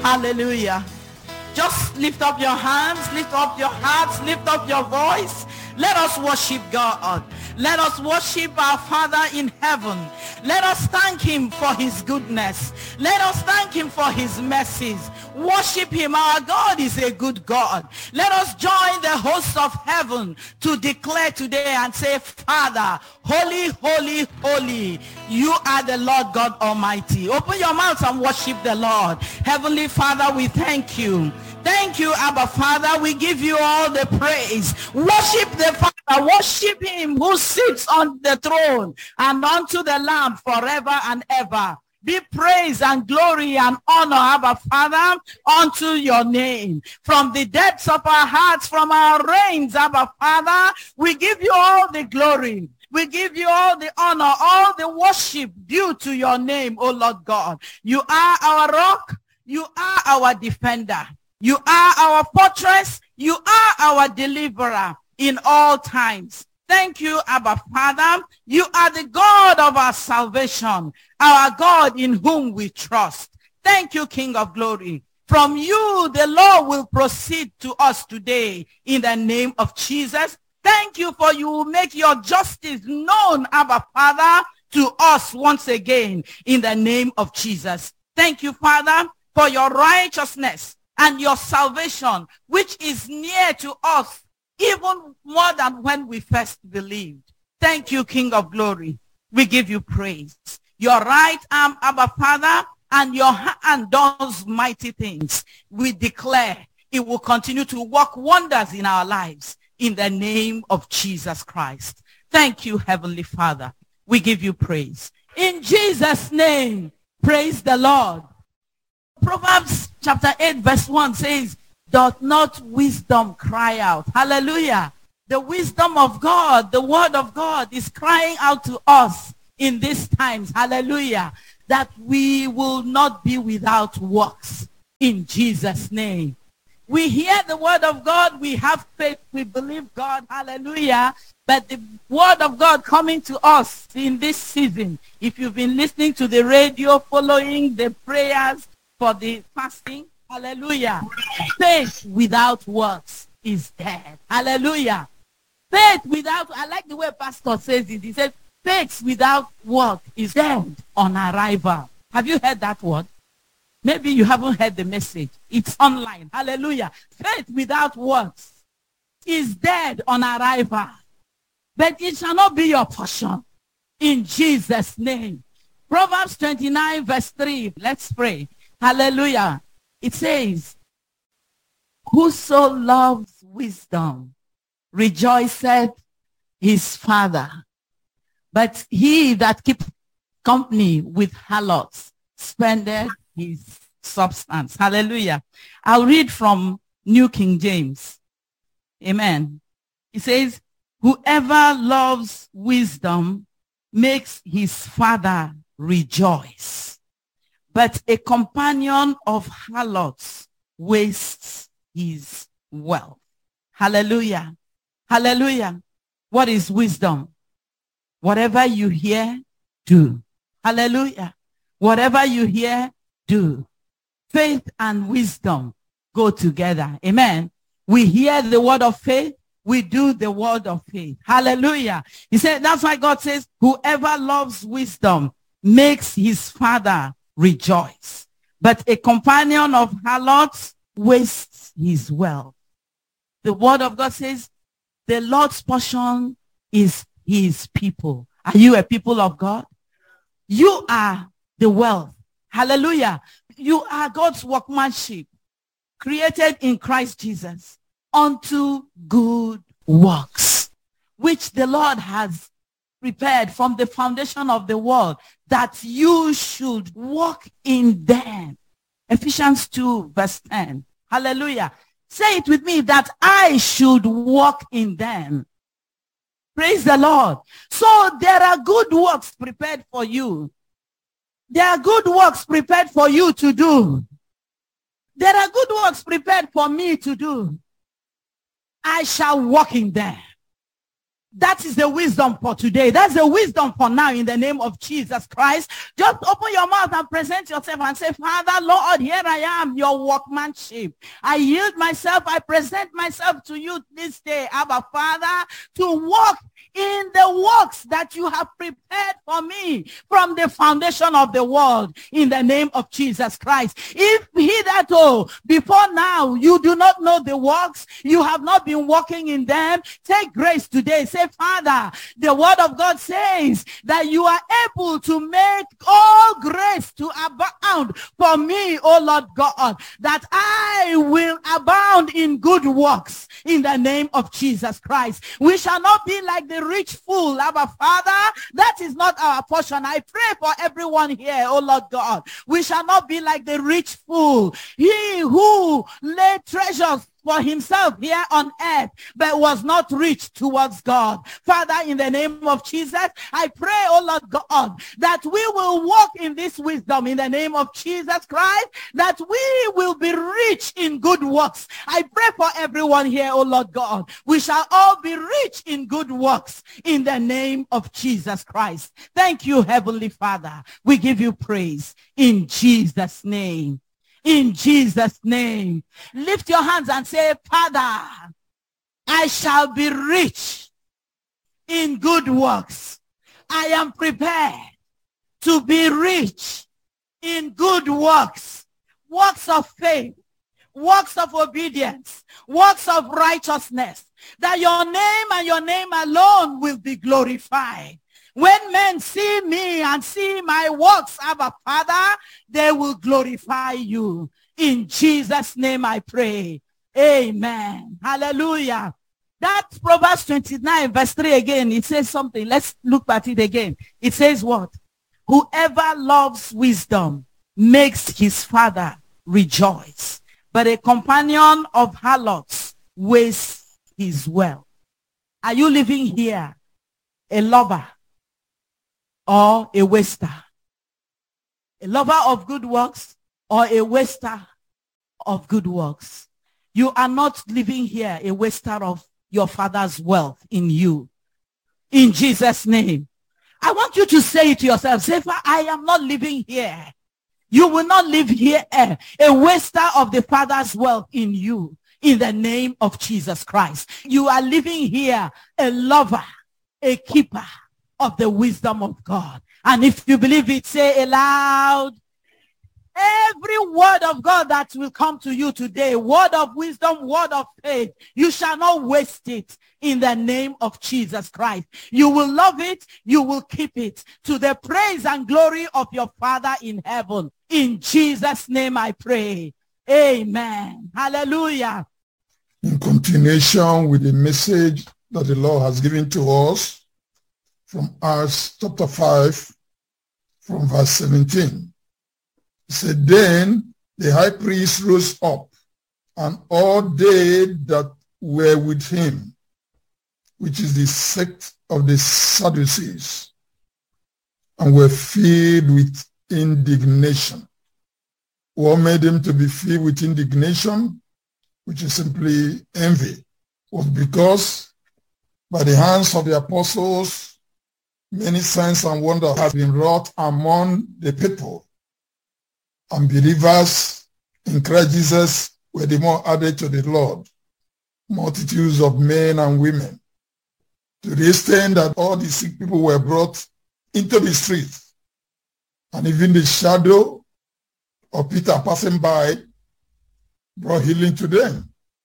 Hallelujah. Just lift up your hands, lift up your hearts, lift up your voice. Let us worship God. Let us worship our Father in heaven. Let us thank him for his goodness. Let us thank him for his mercies. Worship him. Our God is a good God. Let us join the hosts of heaven to declare today and say, Father, holy, holy, holy, you are the Lord God Almighty. Open your mouth and worship the Lord. Heavenly Father, we thank you. Thank you, Abba Father. We give you all the praise. Worship the Father. Worship him who sits on the throne and unto the Lamb forever and ever. Be praise and glory and honor, Abba Father, unto your name. From the depths of our hearts, from our reigns, Abba Father, we give you all the glory. We give you all the honor, all the worship due to your name, O Lord God. You are our rock. You are our defender. You are our fortress. You are our deliverer in all times. Thank you, Abba Father. You are the God of our salvation, our God in whom we trust. Thank you, King of glory. From you, the Lord will proceed to us today in the name of Jesus. Thank you for you will make your justice known, Abba Father, to us once again in the name of Jesus. Thank you, Father, for your righteousness and your salvation, which is near to us, even more than when we first believed. Thank you, King of glory. We give you praise. Your right arm, Abba Father, and your hand does mighty things. We declare it will continue to work wonders in our lives in the name of Jesus Christ. Thank you, Heavenly Father. We give you praise. In Jesus' name, praise the Lord. Proverbs chapter 8 verse 1 says, doth not wisdom cry out? Hallelujah. The wisdom of God, the word of God is crying out to us in these times. Hallelujah. That we will not be without works in Jesus' name. We hear the word of God. We have faith. We believe God. Hallelujah. But the word of God coming to us in this season, if you've been listening to the radio, following the prayers for the fasting, hallelujah. Faith without works is dead. Hallelujah. Faith without, I like the way Pastor says it. He says, faith without work is dead on arrival. Have you heard that word? Maybe you haven't heard the message. It's online. Hallelujah. Faith without works is dead on arrival. But it shall not be your portion. In Jesus' name. Proverbs 29 verse 3. Let's pray. Hallelujah. It says, whoso loves wisdom rejoiceth his father. But he that keep company with harlots spendeth his substance. Hallelujah. I'll read from New King James. Amen. It says, whoever loves wisdom makes his father rejoice. But a companion of harlots wastes his wealth. Hallelujah. Hallelujah. What is wisdom? Whatever you hear, do. Hallelujah. Whatever you hear, do. Faith and wisdom go together. Amen. We hear the word of faith. We do the word of faith. Hallelujah. He said, that's why God says, whoever loves wisdom makes his father rejoice. But a companion of harlots wastes his wealth. The word of God says, the Lord's portion is his people. Are you a people of God? You are the wealth. Hallelujah. You are God's workmanship, created in Christ Jesus unto good works, which the Lord has prepared from the foundation of the world, that you should walk in them. Ephesians 2 verse 10. Hallelujah. Say it with me, that I should walk in them. Praise the Lord. So there are good works prepared for you. There are good works prepared for you to do. There are good works prepared for me to do. I shall walk in them. That is the wisdom for today. That's the wisdom for now in the name of Jesus Christ. Just open your mouth and present yourself and say, Father, Lord, here I am, your workmanship. I yield myself. I present myself to you this day, Abba Father, to walk in the works that you have prepared for me from the foundation of the world in the name of Jesus Christ. If hitherto, before now, you do not know the works, you have not been walking in them, take grace today. Say, Father, the word of God says that you are able to make all grace to abound for me, O Lord God, that I will abound in good works in the name of Jesus Christ. We shall not be like the rich fool, Abba Father. That is not our portion. I pray for everyone here, oh Lord God. We shall not be like the rich fool, he who laid treasures for himself here on earth, but was not rich towards God. Father, in the name of Jesus, I pray, oh Lord God, that we will walk in this wisdom in the name of Jesus Christ, that we will be rich in good works. I pray for everyone here, oh Lord God. We shall all be rich in good works in the name of Jesus Christ. Thank you, Heavenly Father. We give you praise in Jesus' name. In Jesus' name. Lift your hands and say, Father, I shall be rich in good works. I am prepared to be rich in good works. Works of faith, works of obedience, works of righteousness, that your name and your name alone will be glorified. When men see me and see my works, Abba Father, they will glorify you. In Jesus' name I pray. Amen. Hallelujah. That's Proverbs 29 verse 3 again. It says something. Let's look at it again. It says what? Whoever loves wisdom makes his father rejoice, but a companion of harlots wastes his wealth. Are you living here a lover or a waster? A lover of good works or a waster of good works? You are not living here a waster of your father's wealth in you. In Jesus' name. I want you to say it to yourself. Say, I am not living here. You will not live here a waster of the father's wealth in you. In the name of Jesus Christ. You are living here a lover, a keeper of the wisdom of God. And if you believe it, say aloud. Every word of God that will come to you today, word of wisdom, word of faith, you shall not waste it in the name of Jesus Christ. You will love it, you will keep it to the praise and glory of your Father in heaven. In Jesus' name I pray. Amen. Hallelujah. In continuation with the message that the Lord has given to us from Acts chapter 5, from verse 17. He said, then the high priest rose up, and all they that were with him, which is the sect of the Sadducees, and were filled with indignation. What made them to be filled with indignation, which is simply envy, was because by the hands of the apostles, many signs and wonders have been wrought among the people, and believers in Christ Jesus were the more added to the Lord, multitudes of men and women, to the extent that all the sick people were brought into the streets, and even the shadow of Peter passing by brought healing to them.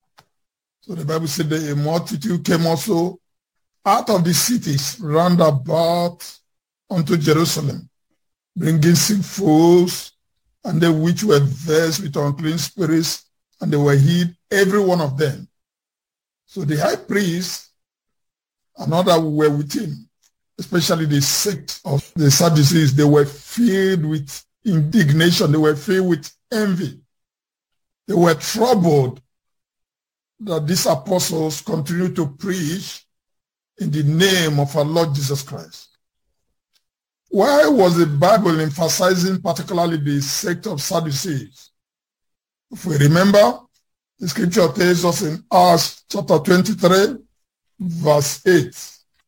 So the Bible said that a multitude came also out of the cities round about unto Jerusalem, bringing sick folks, and they which were vexed with unclean spirits, and they were healed, every one of them. So the high priest and all that were with him, especially the sect of the Sadducees, they were filled with indignation. They were filled with envy. They were troubled that these apostles continued to preach in the name of our Lord Jesus Christ. Why was the Bible emphasizing particularly the sect of Sadducees? If we remember, the scripture tells us in Acts chapter 23, verse 8.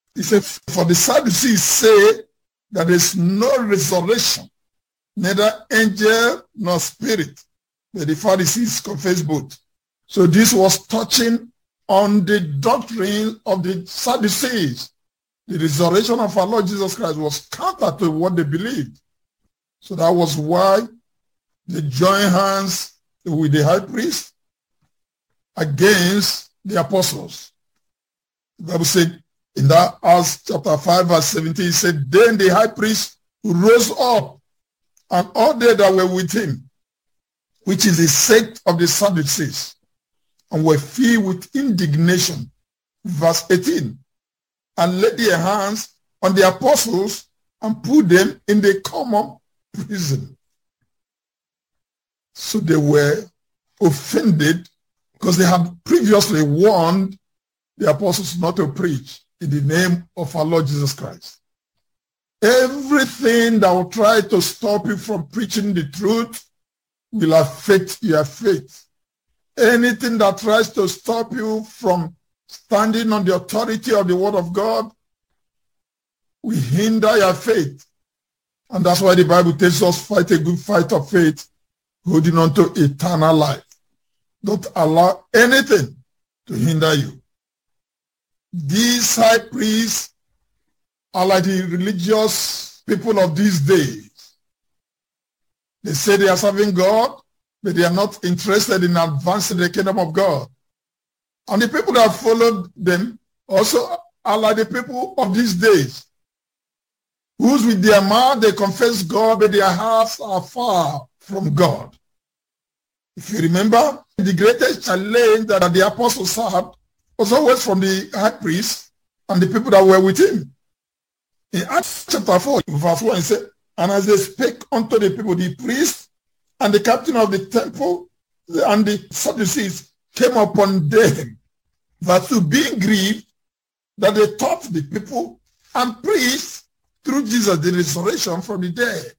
He said, for the Sadducees say that there is no resurrection, neither angel nor spirit. But the Pharisees confess both. So this was touching on the doctrine of the Sadducees. The resurrection of our Lord Jesus Christ was counter to what they believed. So that was why they joined hands with the high priest against the apostles. The Bible said in that Acts chapter 5 verse 17, it said, then the high priest rose up and all they that were with him, which is the sect of the Sadducees, and were filled with indignation. Verse 18, and laid their hands on the apostles and put them in the common prison. So they were offended because they had previously warned the apostles not to preach in the name of our Lord Jesus Christ. Everything that will try to stop you from preaching the truth will affect your faith. Anything that tries to stop you from standing on the authority of the word of God will hinder your faith. And that's why the Bible tells us, fight a good fight of faith, holding on to eternal life. Don't allow anything to hinder you. These high priests are like the religious people of these days. They say they are serving God, but they are not interested in advancing the kingdom of God. And the people that followed them also are like the people of these days, whose with their mouth they confess God, but their hearts are far from God. If you remember, the greatest challenge that the apostles had was always from the high priest and the people that were with him. In Acts chapter 4, verse 1, it said, and as they spake unto the people, the priest and the captain of the temple and the Sadducees came upon them, verse 2, being grieved that they taught the people and preached through Jesus the resurrection from the dead.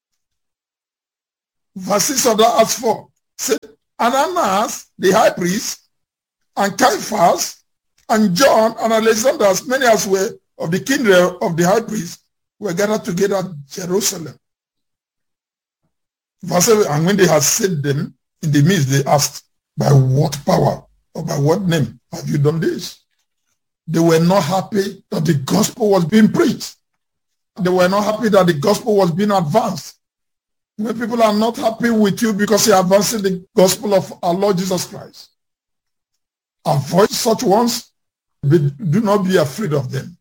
Verse 6 of that Acts 4 said, Ananias, the high priest, and Caiaphas, and John, and Alexander, as many as were of the kindred of the high priest, were gathered together at Jerusalem. Verse 7, and when they had set them in the midst, they asked, by what power or by what name have you done this? They were not happy that the gospel was being preached. They were not happy that the gospel was being advanced. When people are not happy with you because you're advancing the gospel of our Lord Jesus Christ, avoid such ones, but do not be afraid of them.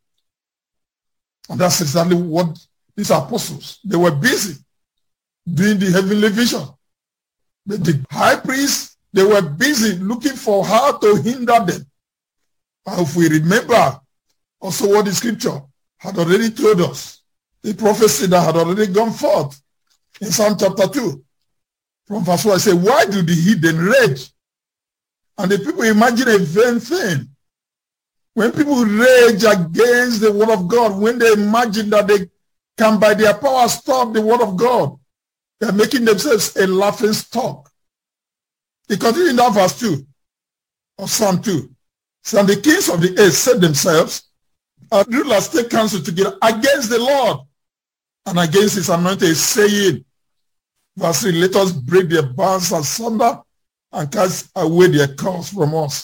And that's exactly what these apostles, they were busy doing the heavenly vision. But the high priests, they were busy looking for how to hinder them. And if we remember also what the scripture had already told us, the prophecy that had already gone forth in Psalm chapter 2, from verse 1, I say, why do the heathen rage? And the people imagine a vain thing. When people rage against the word of God, when they imagine that they can by their power stop the word of God, they are making themselves a laughing stock. It continues in that verse 2 of Psalm 2. So and the kings of the earth set themselves, and rulers take counsel together against the Lord and against his anointed, saying, verse 3, let us break their bands asunder and cast away their cords from us.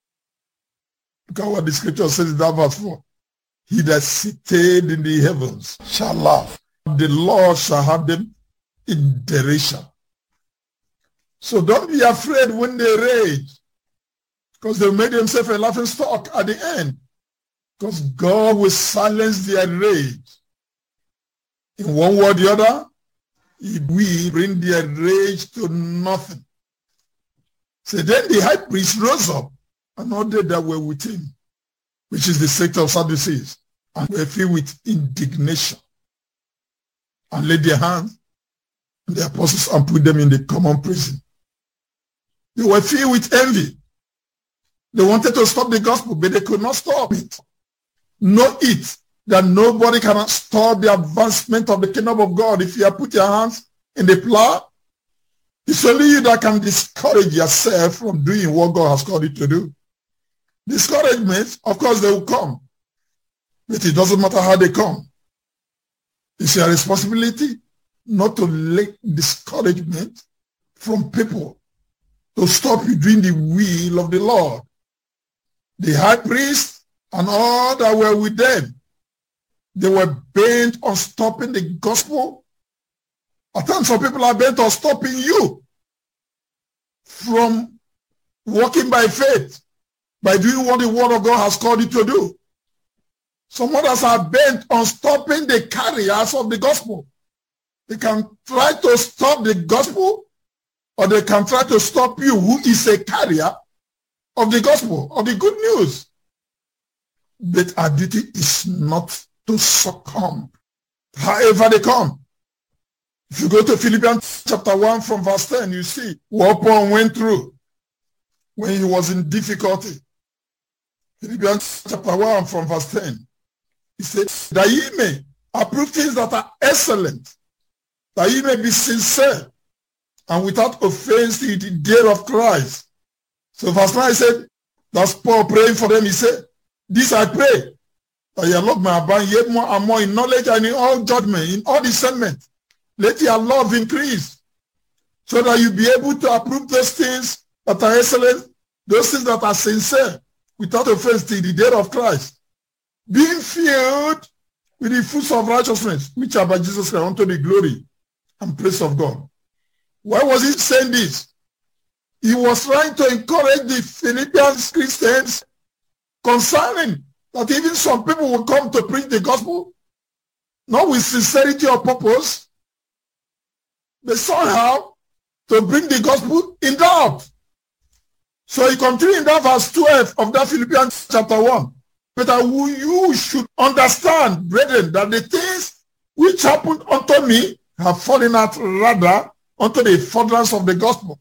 Look at what the scripture says in that verse 4. He that sitteth in the heavens shall laugh. The Lord shall have them in derision. So don't be afraid when they rage, because they'll make themselves a laughing stock at the end, because God will silence their rage. In one word or the other, he will bring their rage to nothing. So then the high priest rose up, and all they that were with him, which is the sect of Sadducees, and were filled with indignation, and laid their hands on the apostles and put them in the common prison. They were filled with envy. They wanted to stop the gospel, but they could not stop it. Know it, that nobody can stop the advancement of the kingdom of God. If you have put your hands in the plow, it's only you that can discourage yourself from doing what God has called you to do. Discouragement, of course, they will come. But it doesn't matter how they come. It's your responsibility not to let discouragement from people to stop you doing the will of the Lord. The high priest and all that were with them, they were bent on stopping the gospel. At times some people are bent on stopping you from walking by faith, by doing what the word of God has called you to do. Some others are bent on stopping the carriers of the gospel. They can try to stop the gospel, or they can try to stop you, who is a carrier of the gospel, of the good news. But our duty is not to succumb, however they come. If you go to Philippians chapter 1 from verse 10, you see what Paul went through when he was in difficulty. Philippians chapter 1 from verse 10. He said, that ye may approve things that are excellent, that ye may be sincere and without offense in the day of Christ. So verse 9 said, that's Paul praying for them. He said, this I pray, that your love may abound yet more and more in knowledge and in all judgment, in all discernment. Let your love increase, so that you be able to approve those things that are excellent, those things that are sincere, without offense till the day of Christ, being filled with the fruits of righteousness, which are by Jesus Christ, unto the glory and praise of God. Why was he saying this? He was trying to encourage the Philippian Christians concerning that even some people will come to preach the gospel, not with sincerity or purpose, but somehow to bring the gospel in doubt. So he continued in that verse 12 of that Philippians chapter 1. But you should understand, brethren, that the things which happened unto me have fallen out rather unto the furtherance of the gospel.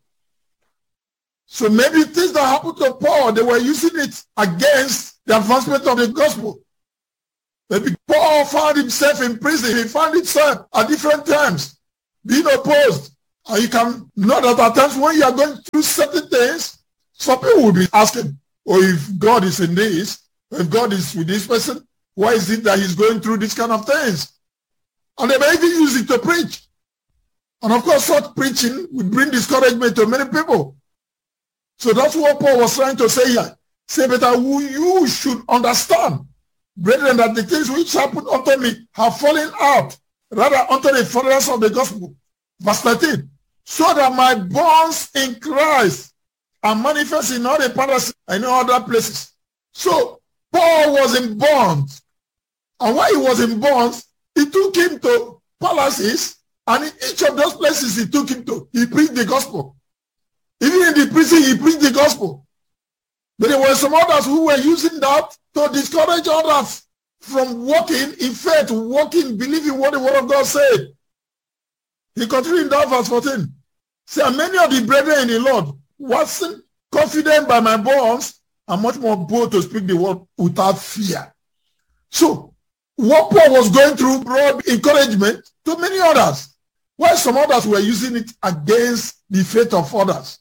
So maybe things that happened to Paul, they were using it against the advancement of the gospel. Maybe Paul found himself in prison. He found himself at different times being opposed. And you can know that at times when you are going through certain things, some people will be asking, oh, if God is in this, if God is with this person, why is it that he's going through this kind of things? And they may even use it to preach. And of course, such preaching would bring discouragement to many people. So that's what Paul was trying to say here. Say, but you should understand, brethren, that the things which happened unto me have fallen out, rather unto the furtherance of the gospel. Verse 13. So that my bonds in Christ are manifest in all the palaces and in other places. So Paul was in bonds. And while he was in bonds, he took him to palaces, and in each of those places he took him to, he preached the gospel. Even in the prison, he preached the gospel. But there were some others who were using that to discourage others from walking in faith, walking, believing what the word of God said. He continued in that verse 14. Say, many of the brethren in the Lord wasn't confident by my bonds and much more bold to speak the word without fear. So, what Paul was going through brought encouragement to many others, while some others were using it against the faith of others.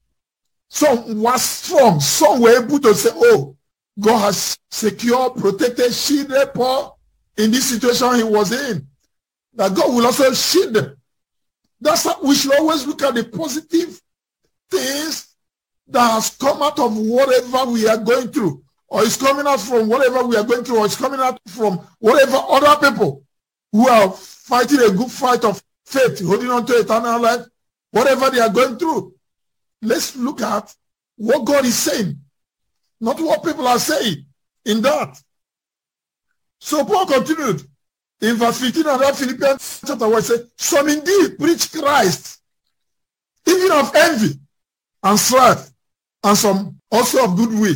Some were strong. Some were able to say, oh, God has secured, protected, shielded Paul in this situation he was in. That God will also shield them. That's how we should always look at the positive things that has come out of whatever we are going through, or is coming out from whatever we are going through, or is coming out from whatever other people who are fighting a good fight of faith, holding on to eternal life, whatever they are going through. Let's look at what God is saying, not what people are saying in that. So Paul continued in verse 15 of that Philippians chapter 1, said, some indeed preach Christ, even of envy and strife, and some also of goodwill.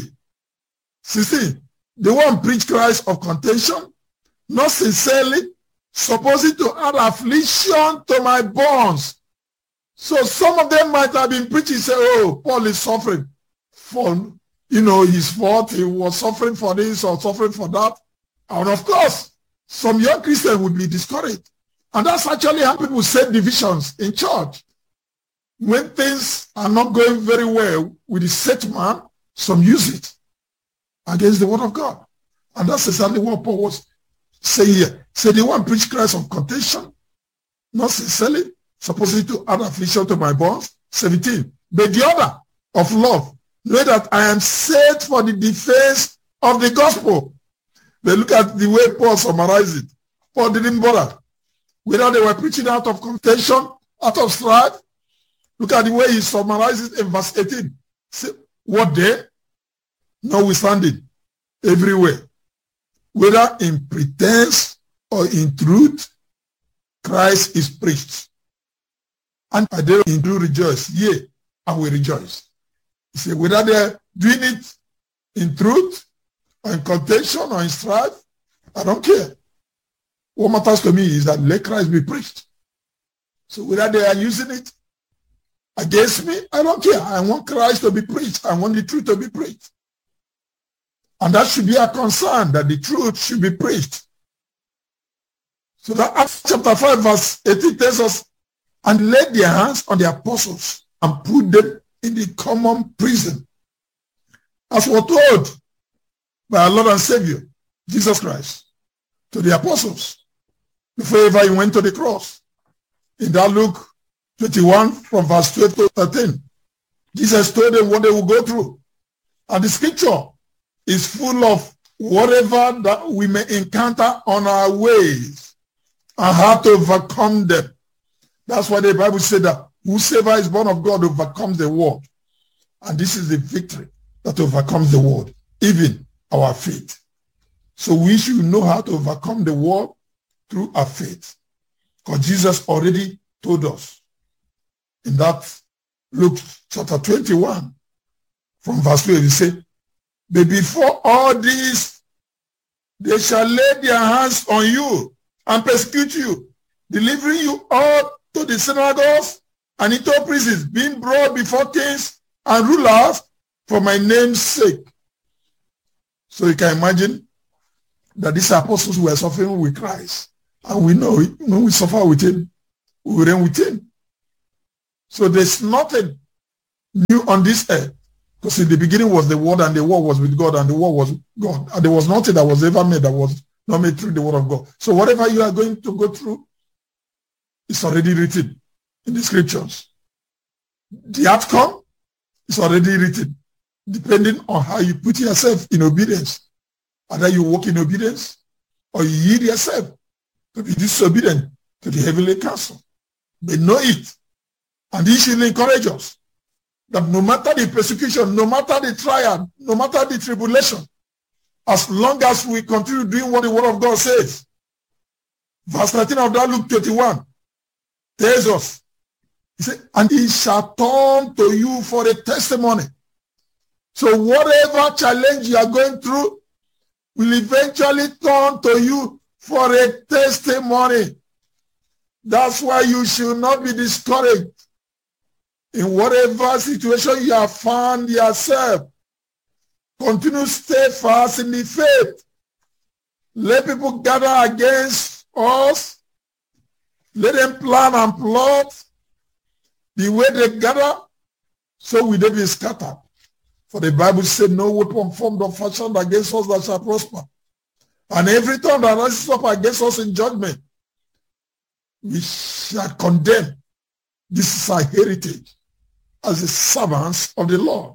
16, the one preach Christ of contention, not sincerely, supposing to add affliction to my bonds. So some of them might have been preaching, say, oh, Paul is suffering for, his fault. He was suffering for this or suffering for that. And of course, some young Christians would be discouraged. And that's actually how people set divisions in church. When things are not going very well with the set man, some use it against the word of God. And that's exactly what Paul was saying here. Say the one preach Christ of contention, not sincerely, supposedly to add affliction to my bonds. 17. But the other of love, know that I am set for the defense of the gospel. But look at the way Paul summarized it. Paul didn't bother. Whether they were preaching out of contention, out of strife. Look at the way he summarizes it in verse 18. Say, what day? Notwithstanding, everywhere, whether in pretense or in truth, Christ is preached. And I dare do rejoice. Yea, I will rejoice. He said, whether they're doing it in truth or in contention or in strife, I don't care. What matters to me is that let Christ be preached. So whether they are using it against me, I don't care. I want Christ to be preached. I want the truth to be preached. And that should be a concern, that the truth should be preached. So that Acts chapter 5 verse 18 tells us, and laid their hands on the apostles and put them in the common prison, as was told by our Lord and Savior, Jesus Christ, to the apostles before ever he went to the cross. In that Luke 21 from verse 12 to 13, Jesus told them what they will go through. And the scripture is full of whatever that we may encounter on our ways and how to overcome them. That's why the Bible said that whosoever is born of God overcomes the world. And this is the victory that overcomes the world, even our faith. So we should know how to overcome the world through our faith. Because Jesus already told us in that Luke chapter 21 from verse 12, he said, but before all this, they shall lay their hands on you and persecute you, delivering you all to the synagogues and into prisons, being brought before kings and rulers for my name's sake. So you can imagine that these apostles were suffering with Christ. And we know when we suffer with him, we will reign with him. So there's nothing new on this earth. Because in the beginning was the Word, and the Word was with God, and the Word was God. And there was nothing that was ever made that was not made through the Word of God. So whatever you are going to go through, it's already written in the scriptures. The outcome is already written, depending on how you put yourself in obedience. Either you walk in obedience, or you yield yourself to be disobedient to the heavenly counsel. They know it. And he should encourage us that no matter the persecution, no matter the trial, no matter the tribulation, as long as we continue doing what the Word of God says, verse 19 of that Luke 21 tells us, he said, and he shall turn to you for a testimony. So whatever challenge you are going through will eventually turn to you for a testimony. That's why you should not be discouraged. In whatever situation you have found yourself, continue steadfast in the faith. Let people gather against us. Let them plan and plot the way they gather, so will they be scattered. For the Bible said, no weapon formed or fashioned against us that shall prosper. And every tongue that rises up against us in judgment, we shall condemn. This is our heritage as the servants of the Lord.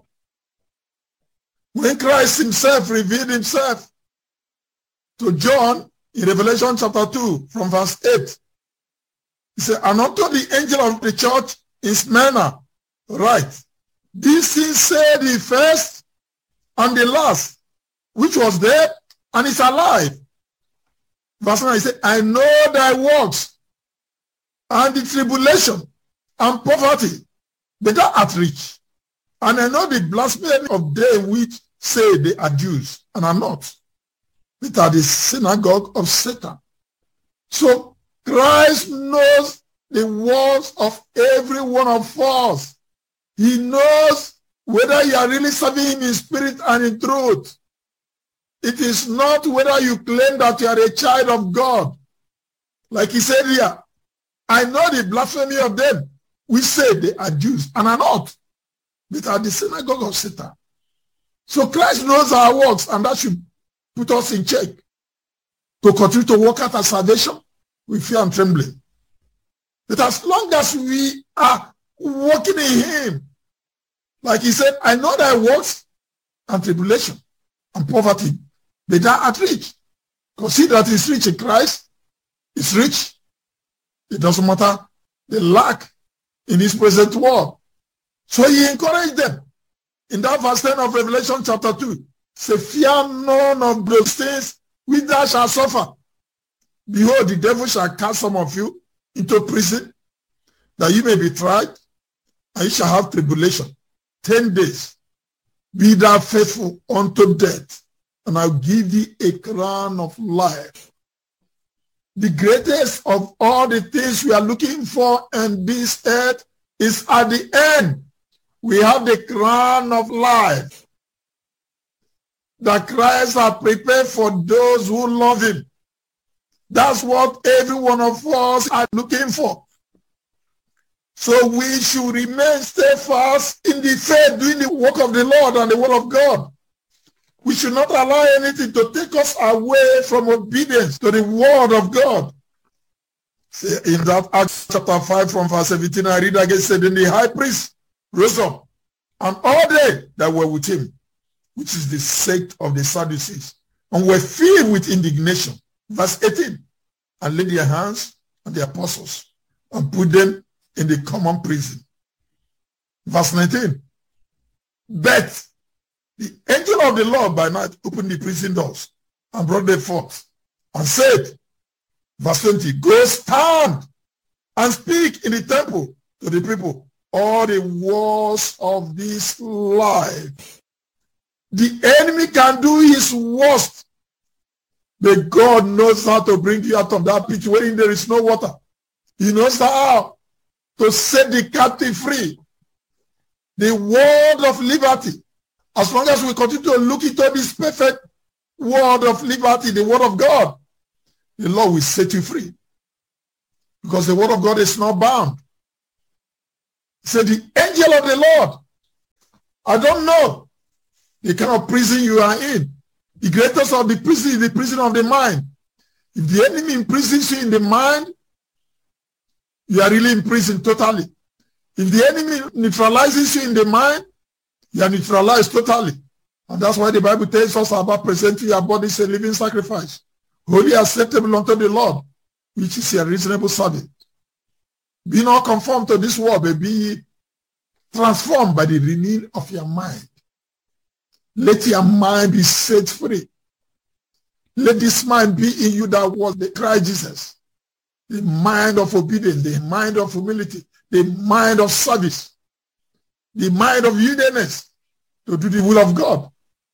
When Christ himself revealed himself to John in Revelation chapter 2 from verse 8, he said, and unto the angel of the church in Smyrna, write, this thing said the first and the last, which was dead and is alive. Verse 9, he said, I know thy works and the tribulation and poverty, but thou art rich. And I know the blasphemy of them which say they are Jews and are not, but are the synagogue of Satan. So Christ knows the works of every one of us. He knows whether you are really serving him in spirit and in truth. It is not whether you claim that you are a child of God. Like he said here, I know the blasphemy of them. We say they are Jews and are not, but are the synagogue of Satan. So Christ knows our works, and that should put us in check to continue to work out our salvation with fear and trembling. But as long as we are walking in him, like he said, I know thy works and tribulation and poverty, but thou art rich. Because he that is rich in Christ is rich. It doesn't matter the lack in this present world. So he encouraged them. In that verse 10 of Revelation chapter 2, say, fear none of those things which thou shalt suffer. Behold, the devil shall cast some of you into prison, that you may be tried, and you shall have tribulation 10 days. Be thou faithful unto death, and I'll give thee a crown of life. The greatest of all the things we are looking for in this earth is at the end. We have the crown of life that Christ has prepared for those who love him. That's what every one of us are looking for. So we should remain steadfast in the faith, doing the work of the Lord and the word of God. We should not allow anything to take us away from obedience to the word of God. In that Acts chapter 5 from verse 17, I read again, said, then the high priest rose up, and all they that were with him, which is the sect of the Sadducees, and were filled with indignation. Verse 18, and laid their hands on the apostles, and put them in the common prison. Verse 19, but the angel of the Lord by night opened the prison doors and brought them forth and said, verse 20, go stand and speak in the temple to the people all the words of this life. The enemy can do his worst, but God knows how to bring you out of that pit wherein there is no water. He knows how to set the captive free. The word of liberty. As long as we continue to look into this perfect word of liberty, the word of God, the Lord will set you free. Because the word of God is not bound. He said, the angel of the Lord. I don't know the kind of prison you are in. The greatest of the prison is the prison of the mind. If the enemy imprisons you in the mind, you are really in prison totally. If the enemy neutralizes you in the mind, you are neutralized totally. And that's why the Bible tells us about presenting your bodies a living sacrifice, wholly acceptable unto the Lord, which is a reasonable service. Be not conformed to this world, but be transformed by the renewing of your mind. Let your mind be set free. Let this mind be in you that was the Christ Jesus. The mind of obedience, the mind of humility, the mind of service, the mind of yieldedness to do the will of God.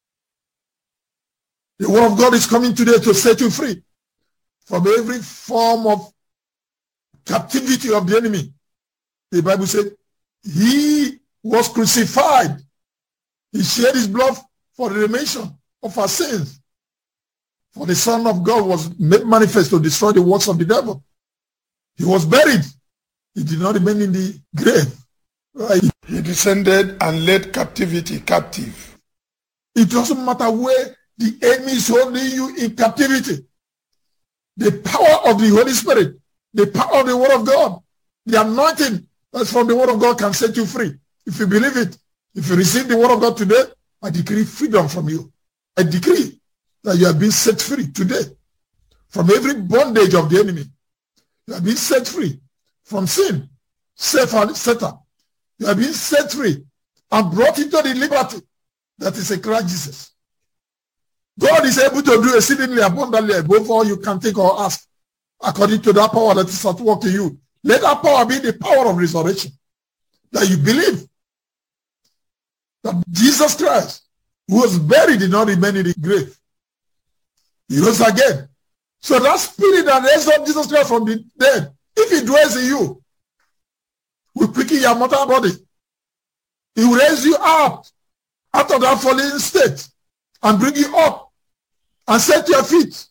The word of God is coming today to set you free from every form of captivity of the enemy. The Bible said, he was crucified. He shed his blood for the remission of our sins. For the Son of God was made manifest to destroy the works of the devil. He was buried. He did not remain in the grave. Right? He descended and led captivity captive. It doesn't matter where the enemy is holding you in captivity. The power of the Holy Spirit, the power of the Word of God, the anointing that's from the Word of God can set you free. If you believe it, if you receive the Word of God today, I decree freedom from you. I decree that you have been set free today from every bondage of the enemy. You have been set free from sin, Satan. You have been set free and brought into the liberty that is in Christ Jesus. God is able to do exceedingly abundantly above all you can think or ask, according to that power that is at work in you. Let that power be the power of resurrection, that you believe that Jesus Christ, who was buried, did not remain in the grave. He rose again. So that spirit that raised up Jesus Christ from the dead, if it dwells in you, will quicken your mortal body. He will raise you up out of that fallen state and bring you up and set your feet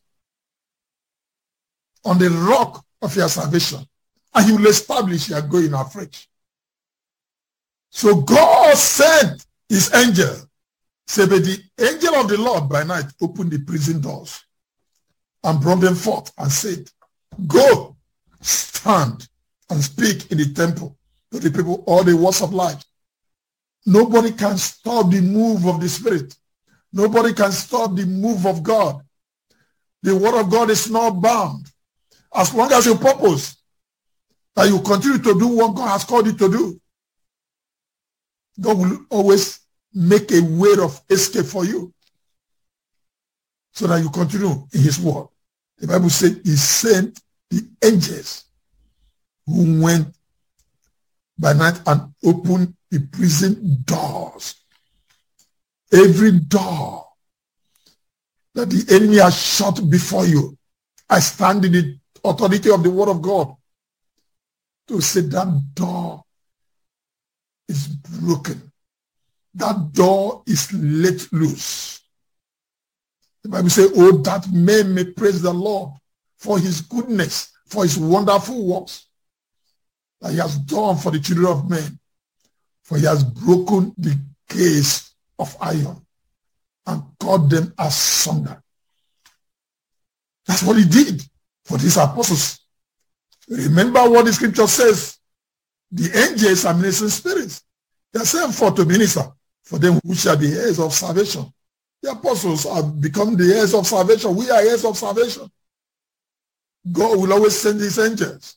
on the rock of your salvation. And he will establish your going afresh. So God sent his angel Say, but the angel of the Lord by night opened the prison doors and brought them forth and said, go, stand and speak in the temple to the people all the words of life. Nobody can stop the move of the Spirit. Nobody can stop the move of God. The word of God is not bound. As long as you purpose that you continue to do what God has called you to do, God will always make a way of escape for you so that you continue in his word. The Bible said he sent the angels who went by night and opened the prison doors. Every door that the enemy has shut before you, I stand in the authority of the word of God to say that door is broken. That door is let loose. The Bible says, oh, that men may praise the Lord for his goodness, for his wonderful works that he has done for the children of men. For he has broken the gates of iron and cut them asunder. That's what he did for these apostles. Remember what the scripture says. The angels are ministering spirits. They are sent forth to minister for them who shall be heirs of salvation. The apostles have become the heirs of salvation. We are heirs of salvation. God will always send his angels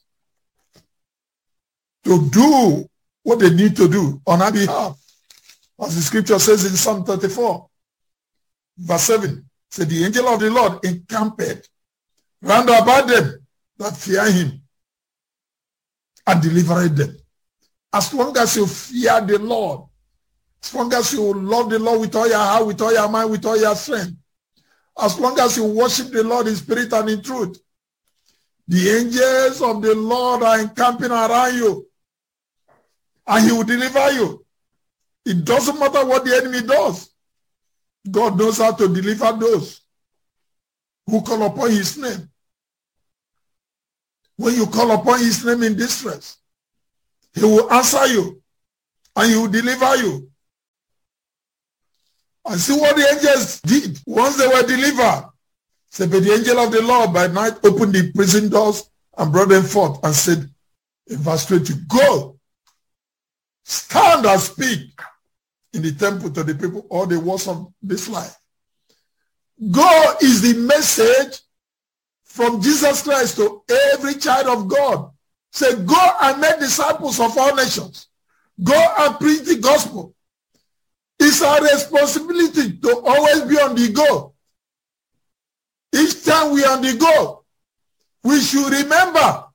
to do what they need to do on our behalf. As the scripture says in Psalm 34, verse 7, said the angel of the Lord encamped round about them that fear him and delivered them. As long as you fear the Lord, as long as you love the Lord with all your heart, with all your mind, with all your strength, as long as you worship the Lord in spirit and in truth, the angels of the Lord are encamping around you and he will deliver you. It doesn't matter what the enemy does. God knows how to deliver those who call upon his name. When you call upon his name in distress, he will answer you and he will deliver you. And see what the angels did once they were delivered. Said, but the angel of the Lord by night opened the prison doors and brought them forth and said in verse 20, go, stand and speak in the temple to the people all the words of this life. Go is the message from Jesus Christ to every child of God. Say, go and make disciples of all nations. Go and preach the gospel. It's our responsibility to always be on the go. Each time we are on the go, we should remember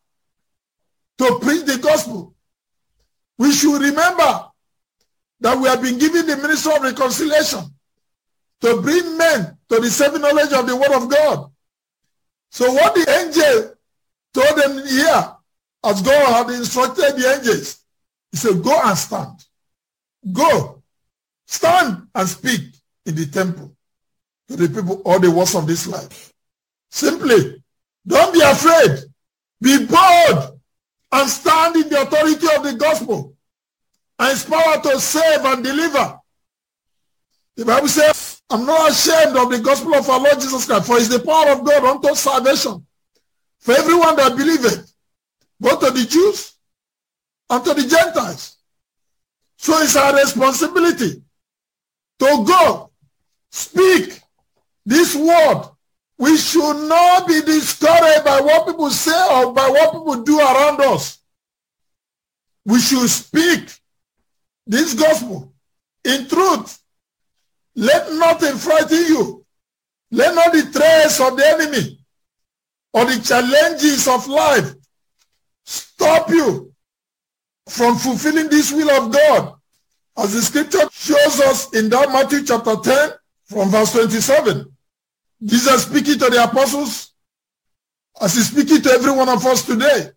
to preach the gospel. We should remember that we have been given the ministry of reconciliation to bring men to the saving knowledge of the word of God. So what the angel told them here, as God had instructed the angels, he said, go and stand. Go, stand and speak in the temple to the people all the words of this life. Simply, don't be afraid. Be bold and stand in the authority of the gospel and its power to save and deliver. The Bible says, I'm not ashamed of the gospel of our Lord Jesus Christ, for it's the power of God unto salvation for everyone that believeth, both to the Jews and to the Gentiles. So it's our responsibility to go, speak this word. We should not be discouraged by what people say or by what people do around us. We should speak this gospel in truth. Let nothing frighten you. Let not the threats of the enemy or the challenges of life stop you from fulfilling this will of God. As the scripture shows us in that Matthew chapter 10 from verse 27. Jesus speaking to the apostles as he's speaking to every one of us today.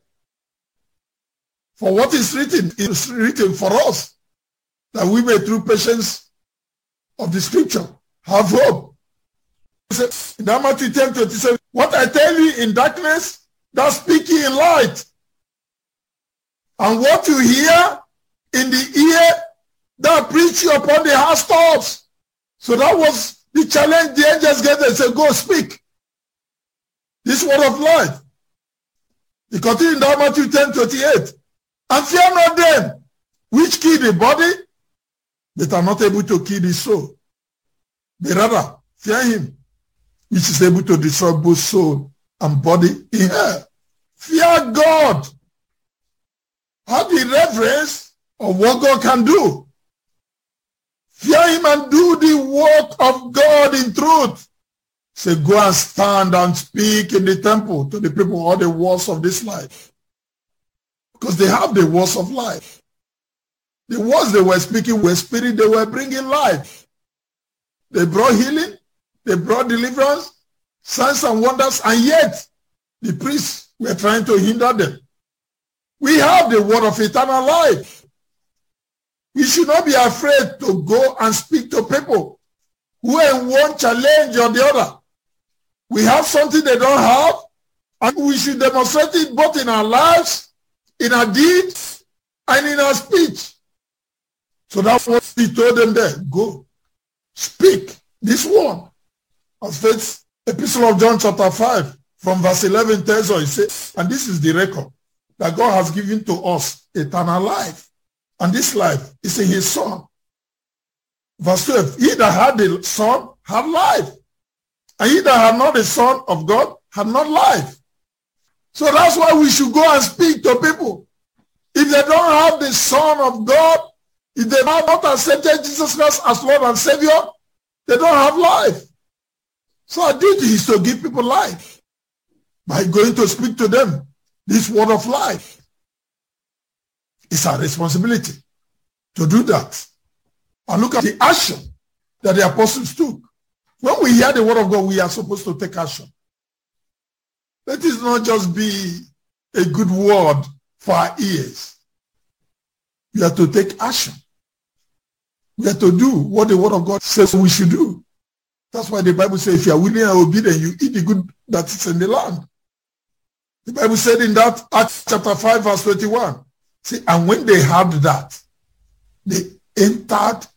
For what is written for us, that we may through patience of the scripture have hope. In that Matthew 10:27, what I tell you in darkness, that speaking in light. And what you hear in the ear, that preach you upon the housetops. So that was the challenge the angels gave. They said, go speak this word of life. He continued in that Matthew 10:28. And fear not them which kill the body, but are not able to kill the soul. But rather, fear him which is able to destroy both soul and body in hell. Fear God. Have the reverence of what God can do. Fear him and do the work of God in truth. Say, go and stand and speak in the temple to the people all the words of this life. Because they have the words of life. The words they were speaking were spirit, they were bringing life. They brought healing, they brought deliverance, signs and wonders, and yet the priests were trying to hinder them. We have the word of eternal life. We should not be afraid to go and speak to people who in one challenge or the other. We have something they don't have, and we should demonstrate it both in our lives, in our deeds, and in our speech. So that's what he told them there. Go, speak this word. As faith, Epistle of John chapter 5, from verse 11 tells us, it says, and this is the record, that God has given to us eternal life. And this life is in his Son. Verse 12, he that had the Son had life. And he that had not the Son of God had not life. So that's why we should go and speak to people. If they don't have the Son of God, if they have not accepted Jesus Christ as Lord and Savior, they don't have life. So our duty is to give people life by going to speak to them this word of life. It's our responsibility to do that. And look at the action that the apostles took. When we hear the word of God, we are supposed to take action. Let it not just be a good word for our ears. We have to take action. We have to do what the word of God says we should do. That's why the Bible says, if you are willing and obedient, you eat the good that is in the land. The Bible said in that Acts chapter 5 verse 21, see, and when they heard that, they entered